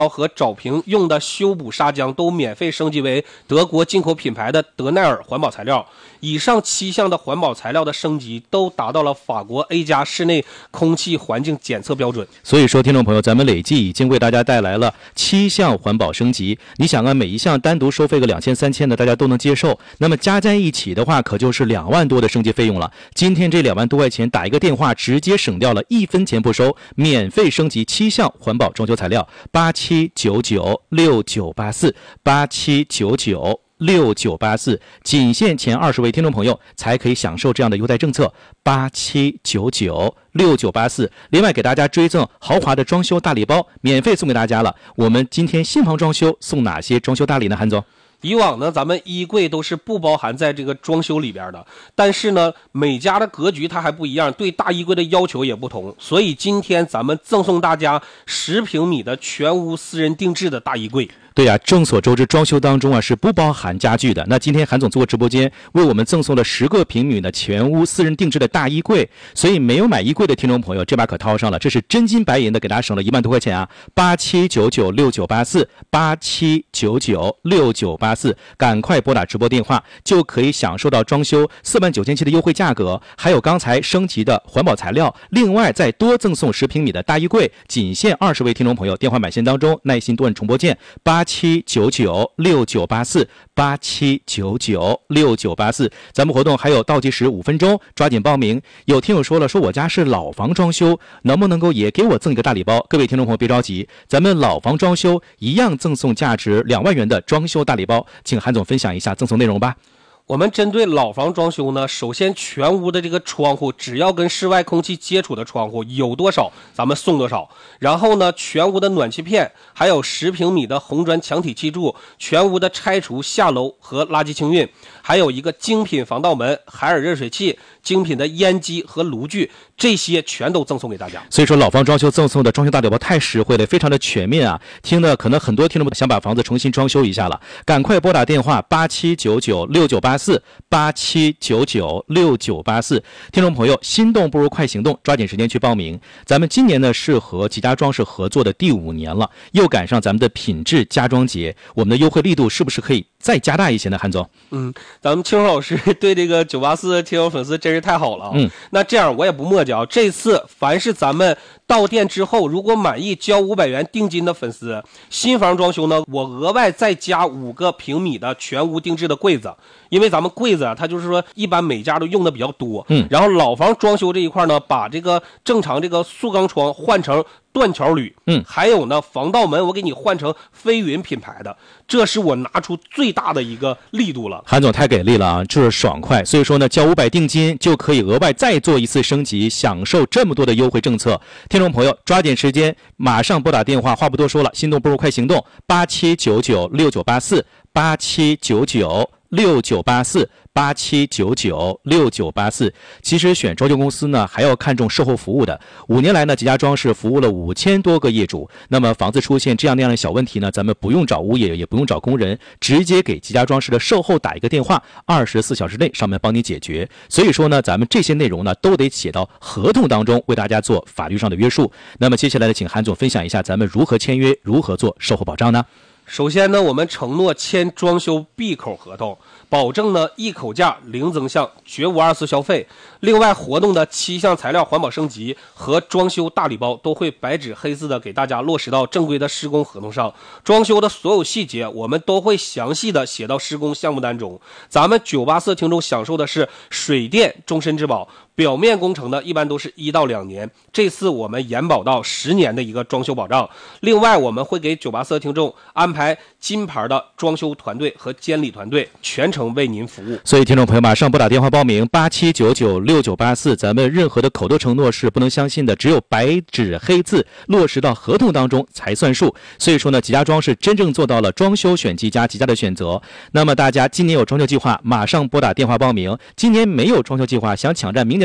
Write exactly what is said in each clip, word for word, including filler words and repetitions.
和找平用的修补砂浆都免费升级为德国进口品牌的德奈尔环保材料。以上七项的环保材料的升级都达到了法国 A 加室内空气环境检测标准。 所以说听众朋友，咱们累计已经为大家带来了七项环保升级。你想啊，每一项单独收费个两千三千的大家都能接受，那么加在一起的话可就是两万多的升级费用了。今天这两万多块钱打一个电话直接省掉了，一分钱不收，免费升级七项环保装修材料。八七九九六九八四八七九九六九八四，仅限前二十位听众朋友才可以享受这样的优待政策。八七九九六九八四，另外给大家追赠豪华的装修大礼包，免费送给大家了。我们今天新房装修送哪些装修大礼呢？韩总， 以往呢，咱们衣柜都是不包含在这个装修里边的，但是呢，每家的格局它还不一样，对大衣柜的要求也不同，所以今天咱们赠送大家十平米的全屋私人定制的大衣柜。 对呀、啊，众所周知，装修当中啊是不包含家具的。那今天韩总做直播间，为我们赠送了十个平米的全屋私人定制的大衣柜，所以没有买衣柜的听众朋友，这把可掏上了，这是真金白银的，给大家省了一万多块钱啊！八七九九六九八四，八七九九六九八四，赶快拨打直播电话，就可以享受到装修四万九千七的优惠价格，还有刚才升级的环保材料，另外再多赠送十平米的大衣柜，仅限二十位听众朋友，电话满线当中耐心多按重播键八。八七九九六九八四，八七九九六九八四，咱们活动还有倒计时五分钟，抓紧报名。有听友说了，说我家是老房装修，能不能够也给我赠一个大礼包？各位听众朋友别着急，咱们老房装修一样赠送价值两万元的装修大礼包，请韩总分享一下赠送内容吧。 我们针对老房装修呢，首先全屋的这个窗户，只要跟室外空气接触的窗户有多少，咱们送多少。然后呢，全屋的暖气片，还有十平米的红砖墙体砌柱，全屋的拆除下楼和垃圾清运，还有一个精品防盗门、海尔热水器、精品的烟机和炉具，这些全都赠送给大家。 所以说老房装修赠送的装修大礼包太实惠了，非常的全面啊！听的可能很多听众想把房子重新装修一下了，赶快拨打电话八七九九六九八四八七九九六九八四，听众朋友，心动不如快行动，抓紧时间去报名。咱们今年呢是和吉家装饰合作的第五年了，又赶上咱们的品质家装节，我们的优惠力度是不是可以再加大一些呢？韩总， 嗯，咱们青荣老师对这个九八四听友粉丝真是太好了啊！ 嗯， 那这样我也不墨迹啊，这次凡是咱们到店之后如果满意交五百元定金的粉丝，新房装修呢，我额外再加五个平米的全屋定制的柜子。因为咱们柜子啊，它就是说一般每家都用的比较多， 嗯， 然后老房装修这一块呢，把这个正常这个塑钢窗换成断桥铝， 嗯， 还有呢防盗门我给你换成飞云品牌的，这是我拿出最大的一个力度了。 韩总太给力了啊，就是爽快。所以说呢，交五百定金就可以额外再做一次升级，享受这么多的优惠政策。听众朋友，抓紧时间，马上拨打电话，话不多说了，心动不如快行动，八七九九六九八四，八七九九六九八四，八七九九六九八四。其实选装修公司呢，还要看重售后服务的。五年来呢，吉家装饰服务了五千多个业主。那么房子出现这样那样的小问题呢，咱们不用找物业，也不用找工人，直接给吉家装饰的售后打一个电话，二十四小时内上门帮你解决。所以说呢，咱们这些内容呢，都得写到合同当中，为大家做法律上的约束。那么接下来呢，请韩总分享一下咱们如何签约，如何做售后保障呢？ 首先呢，我们承诺签装修闭口合同，保证呢一口价零增项，绝无二次消费。另外，活动的七项材料环保升级和装修大礼包都会白纸黑字的给大家落实到正规的施工合同上。装修的所有细节，我们都会详细的写到施工项目单中。咱们九八四听众享受的是水电终身质保。表面工程呢，一般都是一到两年，这次我们延保到十年的一个装修保障。另外，我们会给九八四的听众安排金牌的装修团队和监理团队，全程为您服务。 所以，听众朋友马上拨打电话报名八七九九六九八四，咱们任何的口头承诺是不能相信的，只有白纸黑字落实到合同当中才算数。所以说呢，吉家装饰真正做到了装修选吉家，吉家的选择。那么大家今年有装修计划，马上拨打电话报名；今年没有装修计划，想抢占明年的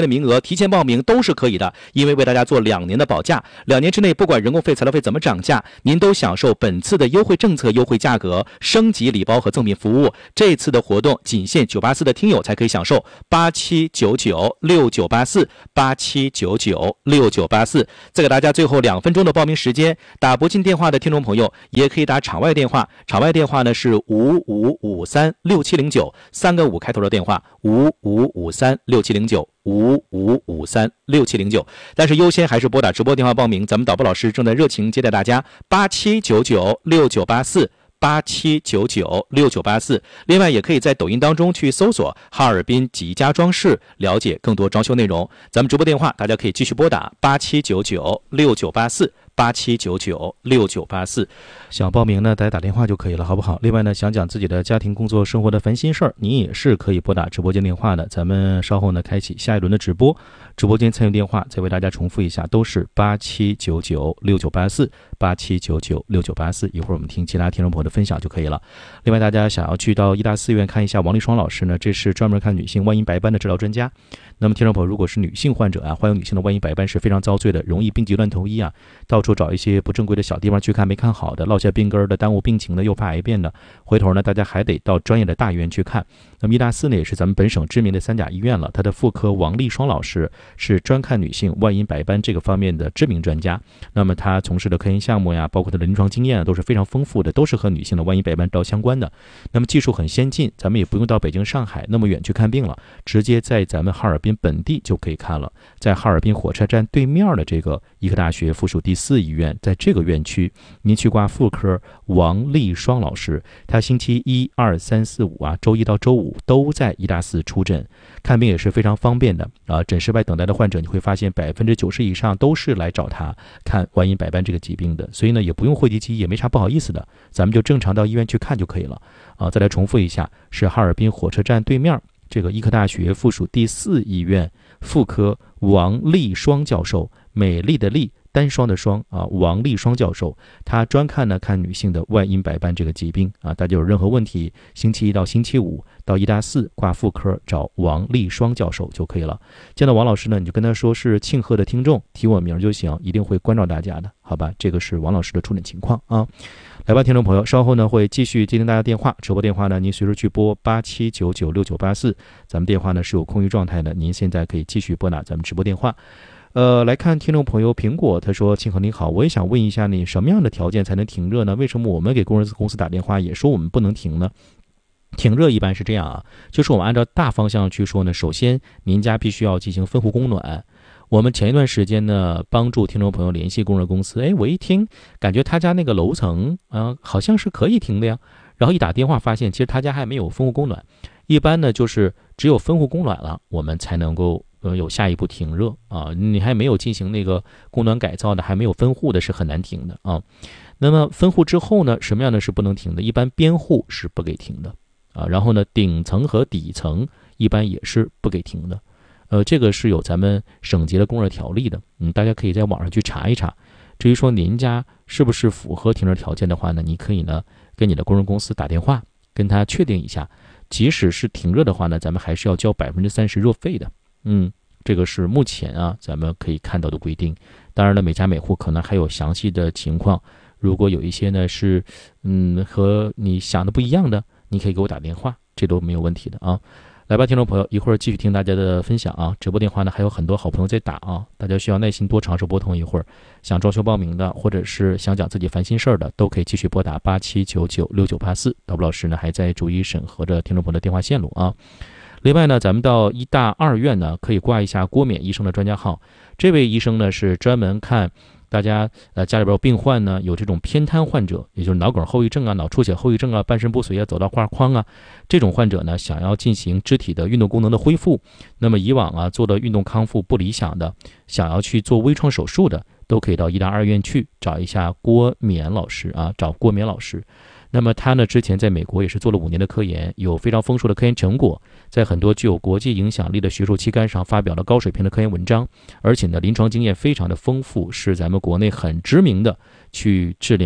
的名额，提前报名都是可以的，因为为大家做两年的保价，两年之内不管人工费、材料费怎么涨价，您都享受本次的优惠政策、优惠价格、升级礼包和赠品服务。这次的活动仅限九八四的听友才可以享受，八七九九六九八四，八七九九六九八四。再给大家最后两分钟的报名时间，打不进电话的听众朋友也可以打场外电话，场外电话呢是五五五三六七零九，三个五开头的电话，五五五三六七零九，五五五三六七零九。但是优先还是拨打直播电话报名，咱们导播老师正在热情接待大家，八七九九六九八四。八七九九六九八四，另外也可以在抖音当中去搜索哈尔滨吉家装饰，了解更多装修内容。咱们直播电话大家可以继续拨打八七九九六九八四，八七九九六九八四。想报名呢，大家打电话就可以了，好不好？另外呢，想讲自己的家庭、工作、生活的烦心事儿，你也是可以拨打直播间电话的。咱们稍后呢，开启下一轮的直播，直播间参与电话再为大家重复一下，都是八七九九六九八四，八七九九六九八四。一会儿我们听其他听众朋友的分享就可以了。另外，大家想要去到医大四院看一下王立双老师呢，这是专门看女性万阴白斑的治疗专家。那么，听众朋友如果是女性患者啊，患有女性的万阴白斑是非常遭罪的，容易病急乱投医啊，到处找一些不正规的小地方去看，没看好的，落下病根的，耽误病情的，诱发癌变的，回头呢，大家还得到专业的大医院去看。那么，医大四呢，也是咱们本省知名的三甲医院了，他的妇科王立双老师是专看女性万阴白斑这个方面的知名专家。那么，他从事的科研项目呀，包括他的临床经验啊，都是非常丰富的，都是和女性的万阴白斑治疗相关的。那么，技术很先进，咱们也不用到北京、上海那么远去看病了，直接在咱们哈尔滨本地就可以看了。在哈尔滨火车站对面的这个医科大学附属第四医院，在这个院区，您去挂妇科王立双老师，他星期一、二、三、四、五啊，周一到周五都在医大四出诊，看病也是非常方便的啊。诊室外等待的患者，你会发现百分之九十以上都是来找他看万阴白斑这个疾病的，所以呢，也不用讳疾忌医，也没啥不好意思的，咱们就正常到医院去看就可以了啊。再来重复一下，是哈尔滨火车站对面这个医科大学附属第四医院妇科王立双教授，美丽的丽，单双的双啊，王立双教授，他专看呢看女性的万阴白斑这个疾病啊。大家有任何问题，星期一到星期五到医大四挂妇科找王立双教授就可以了。见到王老师呢，你就跟他说是庆贺的听众，提我名就行，一定会关照大家的，好吧？这个是王老师的出诊情况啊。来吧，听众朋友，稍后呢会继续接听大家电话，直播电话呢您随时去拨八七九九六九八四，咱们电话呢是有空余状态的，您现在可以继续拨打咱们直播电话。呃，来看听众朋友苹果，他说：“庆和你好，我也想问一下你什么样的条件才能停热呢？为什么我们给工人公司打电话也说我们不能停呢？”停热一般是这样啊，就是我们按照大方向去说呢，首先您家必须要进行分户供暖。我们前一段时间呢，帮助听众朋友联系供热公司，哎，我一听感觉他家那个楼层啊、呃，好像是可以停的呀。然后一打电话发现，其实他家还没有分户供暖。一般呢，就是只有分户供暖了，我们才能够呃有下一步停热啊。你还没有进行那个供暖改造的，还没有分户的，是很难停的啊。那么分户之后呢，什么样的是不能停的？一般边户是不给停的啊。然后呢，顶层和底层一般也是不给停的。呃，这个是有咱们省级的供热条例的，嗯，大家可以在网上去查一查。至于说您家是不是符合停热条件的话呢，你可以呢跟你的供热公司打电话，跟他确定一下。即使是停热的话呢，咱们还是要交百分之三十热费的。嗯，这个是目前啊咱们可以看到的规定。当然了，每家每户可能还有详细的情况，如果有一些呢是嗯和你想的不一样的，你可以给我打电话，这都没有问题的啊。来吧，听众朋友，一会儿继续听大家的分享啊！直播电话呢还有很多好朋友在打啊，大家需要耐心多尝试拨通一会儿。想装修报名的，或者是想讲自己烦心事儿的，都可以继续拨打八七九九六九八四。导播老师呢还在逐一审核着听众朋友的电话线路啊。另外呢，咱们到医大二院呢可以挂一下郭勉医生的专家号，这位医生呢是专门看大家呃家里边有病患呢，有这种偏瘫患者，也就是脑梗后遗症啊、脑出血后遗症啊、半身不遂啊、走道画框啊，这种患者呢，想要进行肢体的运动功能的恢复，那么以往啊做的运动康复不理想的，想要去做微创手术的，都可以到医大二院去找一下郭勉老师啊，找郭勉老师。那么他呢，之前在美国也是做了五年的科研，有非常丰硕的科研成果，在很多具有国际影响力的学术期刊上发表了高水平的科研文章，而且呢，临床经验非常的丰富，是咱们国内很知名的去治疗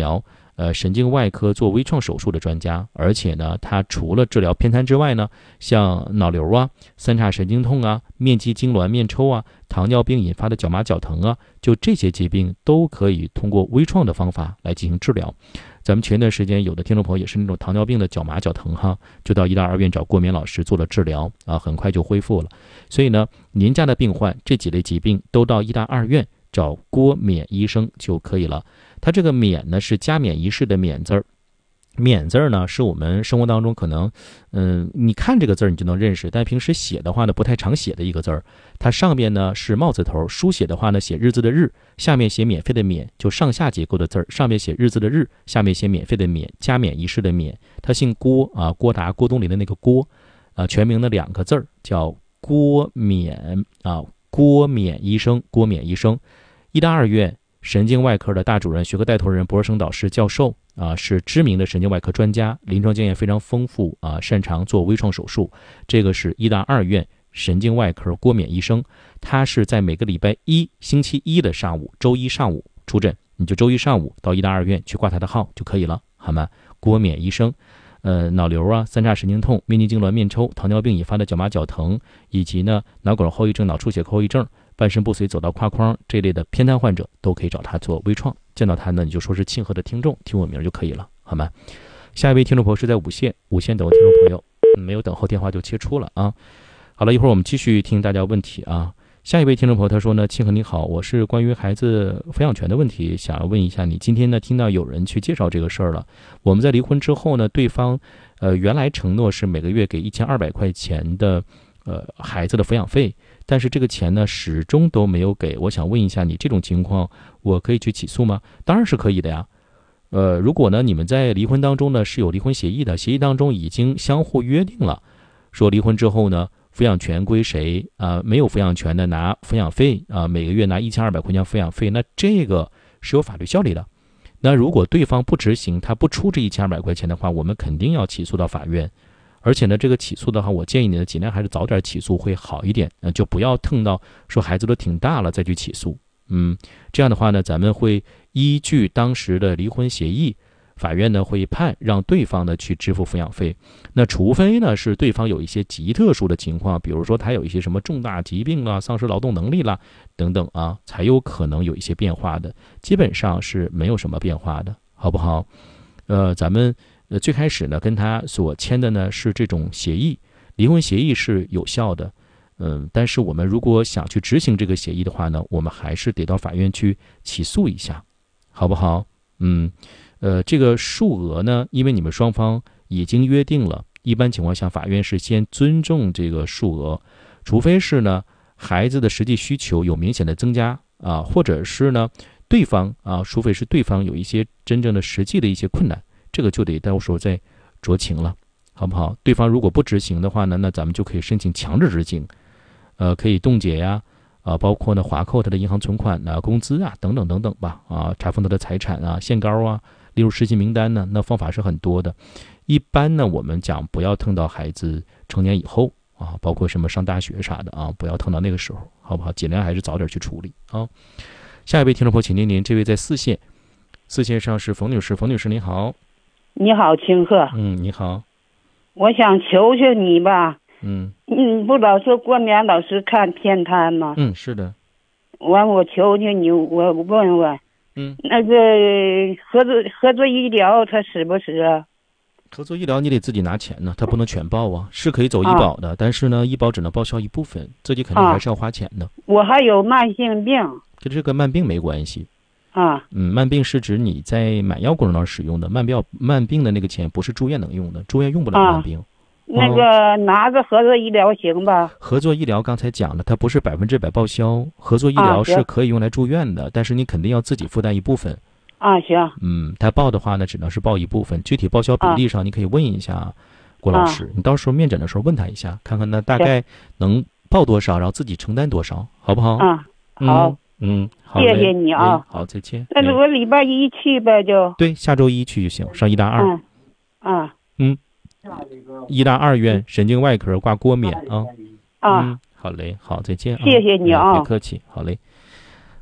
呃神经外科做微创手术的专家，而且呢，他除了治疗偏瘫之外呢，像脑瘤啊、三叉神经痛啊、面肌痉挛、面抽啊、糖尿病引发的脚麻脚疼啊，就这些疾病都可以通过微创的方法来进行治疗。咱们前段时间有的听众朋友也是那种糖尿病的脚麻脚疼哈，就到医大二院找郭冕老师做了治疗啊，很快就恢复了。所以呢，您家的病患这几类疾病都到医大二院找郭冕医生就可以了。他这个冕呢是加冕仪式的冕字儿，冕字儿呢是我们生活当中可能，嗯，你看这个字儿你就能认识，但平时写的话呢不太常写的一个字儿。它上面呢是帽字头，书写的话呢写日字的日，下面写免费的免，就上下结构的字儿，上面写日字的日，下面写免费的免，加冕仪式的冕。他姓郭啊，郭达郭冬临的那个郭，啊，全名的两个字儿叫郭冕啊，郭冕医生，郭冕医生，医大二院神经外科的大主任、学科带头人、博士生导师、教授啊，是知名的神经外科专家，临床经验非常丰富啊，擅长做微创手术。这个是医大二院神经外科郭冕医生，他是在每个礼拜一、星期一的上午，周一上午出诊，你就周一上午到医大二院去挂他的号就可以了，好吗？郭冕医生，呃，脑瘤啊、三叉神经痛、面肌痉挛、面抽、糖尿病引发的脚麻脚疼，以及呢脑梗后遗症、脑出血后遗症、半身不遂走到胯框这类的偏瘫患者，都可以找他做微创。见到他呢，你就说是庆贺的听众，听我名就可以了，好吗？下一位听众朋友是在五线，五线等候听众朋友，嗯、没有等候电话就切出了啊。好了，一会儿我们继续听大家问题啊。下一位听众朋友他说呢，庆贺你好，我是关于孩子抚养权的问题，想要问一下你。今天呢听到有人去介绍这个事儿了，我们在离婚之后呢，对方呃原来承诺是每个月给一千二百块钱的呃孩子的抚养费，但是这个钱呢始终都没有给。我想问一下你，这种情况我可以去起诉吗？当然是可以的呀。呃，如果呢你们在离婚当中呢是有离婚协议的，协议当中已经相互约定了，说离婚之后呢抚养权归谁啊、呃？没有抚养权的拿抚养费啊、呃，每个月拿一千二百块钱抚养费，那这个是有法律效力的。那如果对方不执行，他不出这一千二百块钱的话，我们肯定要起诉到法院。而且呢，这个起诉的话，我建议你呢，尽量还是早点起诉会好一点，呃，就不要腾到说孩子都挺大了再去起诉。嗯，这样的话呢，咱们会依据当时的离婚协议，法院呢会判让对方呢去支付抚养费。那除非呢是对方有一些极特殊的情况，比如说他有一些什么重大疾病啦、丧失劳动能力啦等等啊，才有可能有一些变化的。基本上是没有什么变化的，好不好？呃，咱们呃最开始呢跟他所签的呢是这种协议，离婚协议是有效的。嗯，但是我们如果想去执行这个协议的话呢，我们还是得到法院去起诉一下，好不好？嗯，呃，这个数额呢，因为你们双方已经约定了，一般情况下法院是先尊重这个数额，除非是呢孩子的实际需求有明显的增加啊，或者是呢对方啊，除非是对方有一些真正的实际的一些困难，这个就得到时候再酌情了，好不好？对方如果不执行的话呢，那咱们就可以申请强制执行。呃，可以冻结呀，啊，包括呢划扣他的银行存款啊、工资啊等等等等吧，啊，查封他的财产啊、限高啊，列入失信名单呢，那方法是很多的。一般呢，我们讲不要腾到孩子成年以后啊，包括什么上大学啥的啊，不要腾到那个时候，好不好？尽量还是早点去处理啊。下一位听众朋友，请您您这位在四线，四线上是冯女士，冯女士您好。 你好，清鹤。 嗯，你好。 我想求求你吧。 嗯， 嗯，不老说郭冕老师看偏瘫吗？ 嗯，是的。 完，我求求你，我问问， 嗯， 那个合作合作医疗他使不使啊？ 合作医疗你得自己拿钱呢，他不能全报啊，是可以走医保的，啊、但是呢，医保只能报销一部分，自己肯定还是要花钱的。啊、 我还有慢性病， 跟这个慢病没关系。 啊， 嗯，慢病是指你在买药过程当中使用的，慢病慢病的那个钱不是住院能用的，住院用不了慢病。啊那个拿着合作医疗行吧？ 合作医疗刚才讲了，它不是百分之百报销，合作医疗是可以用来住院的，啊、但是你肯定要自己负担一部分。 啊，行。 嗯，他报的话呢，只能是报一部分，具体报销比例上，你可以问一下郭老师，啊、你到时候面诊的时候问他一下，看看他大概能报多少，然后自己承担多少，好不好？ 啊，好。 嗯，好， 谢谢你啊。 好，再见。 那我礼拜一去呗，就。 对，下周一去就行，上医大二。 嗯。啊。 嗯。医大二院神经外科挂郭冕啊。 啊、 嗯，好嘞，好，再见啊。 谢谢你啊。 别客气，好嘞。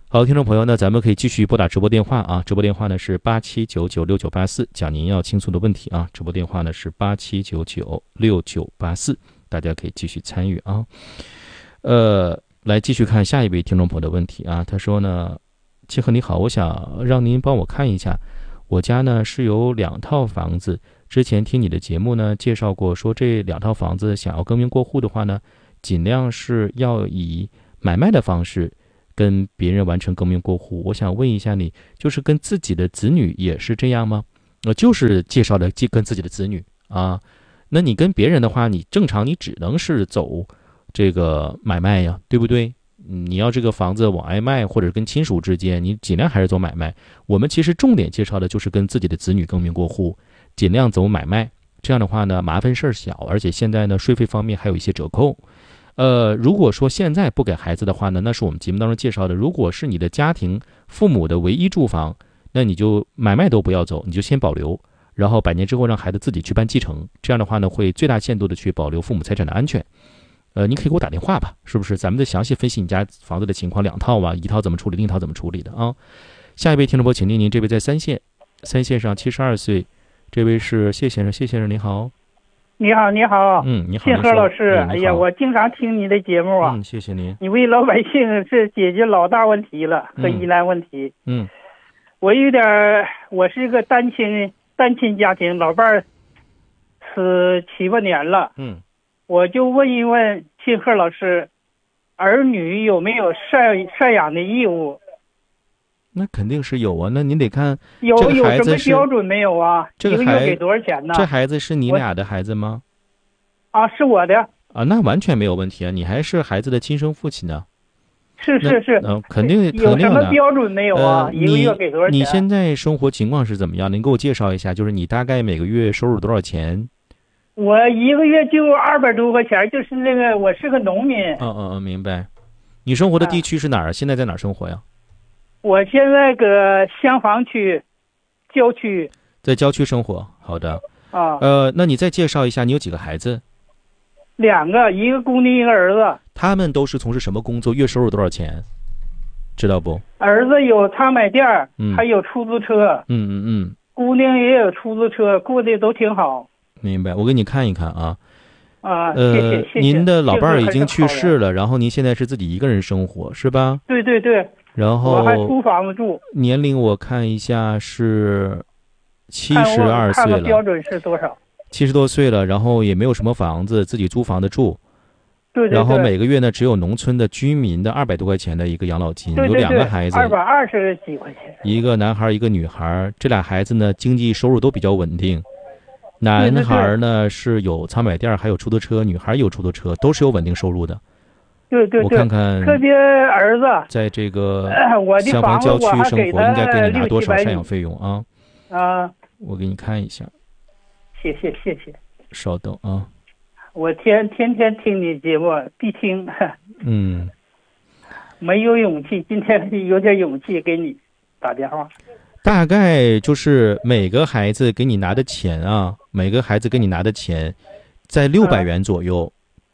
好，听众朋友，那咱们可以继续拨打直播电话啊，直播电话呢是八七九九六九八四，讲您要倾诉的问题啊，直播电话呢是八七九九六九八四，大家可以继续参与啊。呃，来继续看下一位听众朋友的问题啊，他说呢，切赫你好，我想让您帮我看一下，我家呢是有两套房子，之前听你的节目呢介绍过，说这两套房子想要更名过户的话呢，尽量是要以买卖的方式跟别人完成更名过户。我想问一下你，就是跟自己的子女也是这样吗？呃，就是介绍的跟自己的子女啊。那你跟别人的话，你正常你只能是走这个买卖呀，对不对？你要这个房子往外卖，或者跟亲属之间，你尽量还是走买卖。我们其实重点介绍的就是跟自己的子女更名过户，尽量走买卖。这样的话呢，麻烦事儿小，而且现在呢，税费方面还有一些折扣。呃，如果说现在不给孩子的话呢，那是我们节目当中介绍的。如果是你的家庭父母的唯一住房，那你就买卖都不要走，你就先保留，然后百年之后让孩子自己去办继承。这样的话呢，会最大限度的去保留父母财产的安全。呃，你可以给我打电话吧，是不是？咱们再详细分析你家房子的情况，两套啊，一套怎么处理，另一套怎么处理的啊？下一位听众朋友，请听您，这位在三线，三线上七十二岁，这位是谢先生，谢先生您好。 你好，你好， 嗯，你好， 信和老师。 嗯、 哎呀，我经常听你的节目啊， 嗯，谢谢您。 你为老百姓是解决老大问题了和疑难问题。 嗯， 我有点，我是一个单亲单亲家庭，老伴儿死七八年了。 嗯， 我就问一问信和老师，儿女有没有赡赡养的义务？ 那肯定是有啊，那您得看有这个有什么孩子是标准没有啊？ 这个一个月孩给多少钱呢？ 这孩子是你俩的孩子吗？ 啊，是我的。 啊，那完全没有问题啊，你还是孩子的亲生父亲呢。 是是是， 嗯、呃，肯定有肯定的。 什么标准没有啊？ 呃、 一个月给多少钱？ 你现在生活情况是怎么样？您给我介绍一下，就是你大概每个月收入多少钱？ 我一个月就二百多块钱，就是那个我是个农民。 嗯嗯嗯，明白。你生活的地区是哪儿？啊、现在在哪儿生活呀？ 我现在搁香坊区，郊区。 在郊区生活，好的。 啊。 呃，那你再介绍一下，你有几个孩子？ 两个，一个姑娘，一个儿子。 他们都是从事什么工作？月收入多少钱？知道不？ 儿子有餐买店， 嗯， 还有出租车。 嗯嗯嗯。 姑娘也有出租车，过得都挺好。 明白，我给你看一看啊。 啊， 呃， 谢谢谢谢。 您的老伴儿已经去世了，然后您现在是自己一个人生活，是吧？ 对对对。 然后我还租房子住。 年龄我看一下是七十二岁了。 看看标准是多少？ 七十多岁了，然后也没有什么房子，自己租房子住。 对对对。 然后每个月呢，只有农村的居民的二百多块钱的一个养老金， 对对对， 有两个孩子， 二百二十几块钱。 一个男孩，一个女孩。这俩孩子呢，经济收入都比较稳定。男孩呢对对对是有餐买店，还有出租车；女孩有出租车，都是有稳定收入的。 对对对， 我看看， 特别儿子在这个我的香坊郊区生活，应该给你拿多少赡六养费用啊？ 啊， 我给你看一下。 谢谢谢谢。 稍等啊。 我天天天听你节目，必听。 嗯。 没有勇气，今天有点勇气给你打电话。 大概就是每个孩子给你拿的钱啊，每个孩子给你拿的钱，在六百元左右。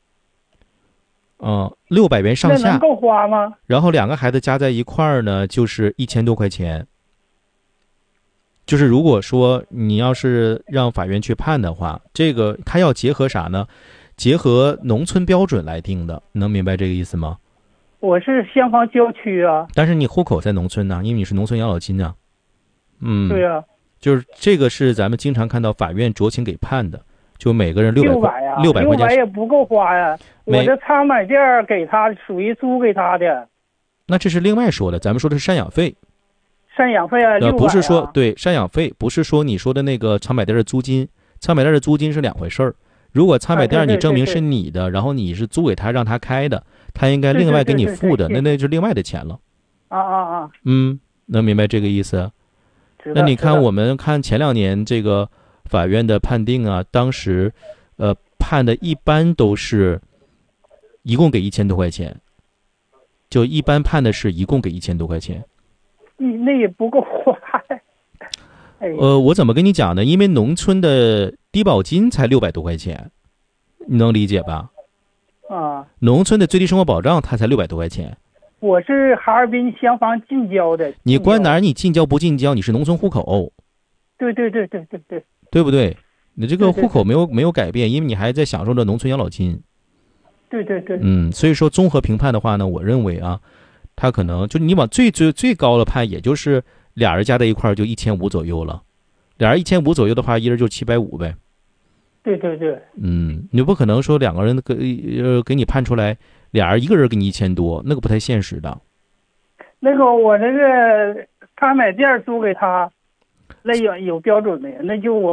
嗯，六百元上下。 那能够花吗？ 然后两个孩子加在一块儿呢，就是一千多块钱。就是如果说你要是让法院去判的话，这个他要结合啥呢？结合农村标准来定的，能明白这个意思吗？ 我是香坊郊区啊。 但是你户口在农村呢，因为你是农村养老金啊。嗯， 对啊。 就是这个是咱们经常看到法院酌情给判的，就每个人六百块， 六百块钱， 六百也不够花呀。我这餐买店给他属于租给他的。 那这是另外说的，咱们说的是赡养费。 赡养费啊， 呃，不是说啊对赡养费，不是说你说的那个餐买店的租金，餐买店的租金是两回事儿。如果餐买店你证明是你的， 啊、对对对对然后你是租给他让他开的，他应该另外给你付的， 对对对对对那那是另外的钱了。 啊啊啊！ 嗯，能明白这个意思？那你看，我们看前两年这个法院的判定啊，当时，呃，判的一般都是，一共给一千多块钱，就一般判的是一共给一千多块钱。 嗯，那也不够花。哎、 呃，我怎么跟你讲呢？因为农村的低保金才六百多块钱，你能理解吧？ 啊， 农村的最低生活保障它才六百多块钱。 我是哈尔滨襄樊近郊的。 你关哪儿？你近郊不近郊？你是农村户口。 对对对对对对。 对不对？你这个户口没有没有改变，因为你还在享受着农村养老金。 对对对。 嗯，所以说综合评判的话呢，我认为啊，他可能就你往最最最高的判，也就是俩人加在一块儿就一千五左右了。俩人一千五左右的话，一人就七百五呗。 对对对。 嗯，你不可能说两个人给呃给你判出来，俩人一个人给你一千多，那个不太现实的。 那个我那个他买店租给他，那有有标准没？那就我